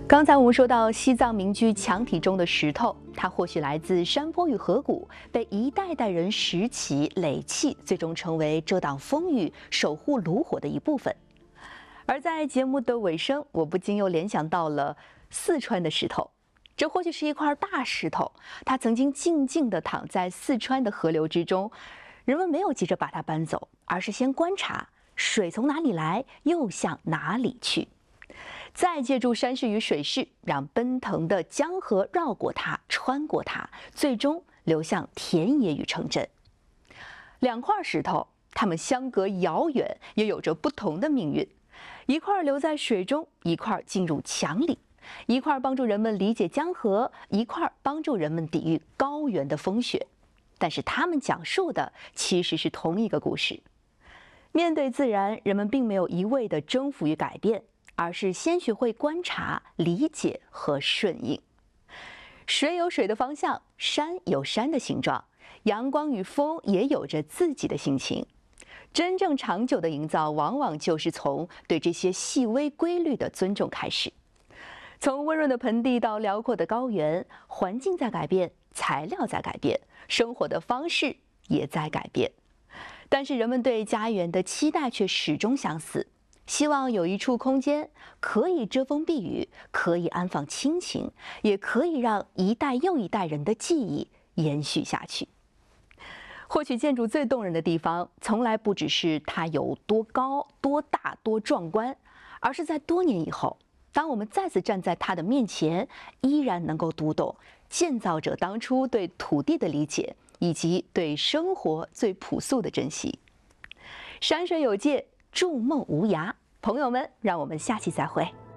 刚才我们说到西藏民居墙体中的石头，它或许来自山坡与河谷，被一代代人拾起、垒砌，最终成为遮挡风雨、守护炉火的一部分。而在节目的尾声，我不禁又联想到了四川的石头。这或许是一块大石头，它曾经静静地躺在四川的河流之中，人们没有急着把它搬走，而是先观察水从哪里来，又向哪里去。再借助山势与水势，让奔腾的江河绕过它，穿过它，最终流向田野与城镇。两块石头，它们相隔遥远，也有着不同的命运。一块留在水中，一块进入墙里；一块帮助人们理解江河，一块帮助人们抵御高原的风雪。但是它们讲述的其实是同一个故事。面对自然，人们并没有一味的征服与改变，而是先学会观察、理解和顺应。水有水的方向，山有山的形状，阳光与风也有着自己的性情。真正长久的营造，往往就是从对这些细微规律的尊重开始。从温润的盆地到辽阔的高原，环境在改变，材料在改变，生活的方式也在改变。但是人们对家园的期待却始终相似。希望有一处空间可以遮风避雨，可以安放亲情，也可以让一代又一代人的记忆延续下去。或许建筑最动人的地方，从来不只是它有多高、多大、多壮观，而是在多年以后，当我们再次站在它的面前，依然能够读懂建造者当初对土地的理解，以及对生活最朴素的珍惜。山水有界，筑梦无涯，朋友们，让我们下期再会。